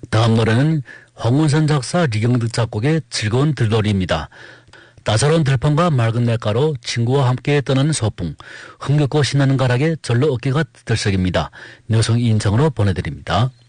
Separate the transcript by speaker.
Speaker 1: 다음 노래는 황운선 작사 리경득 작곡의 즐거운 들놀이입니다. 따사로운 들판과 맑은 냇가로 친구와 함께 떠나는 소풍, 흥겹고 신나는 가락에 절로 어깨가 들썩입니다. 여성 인성으로 보내드립니다.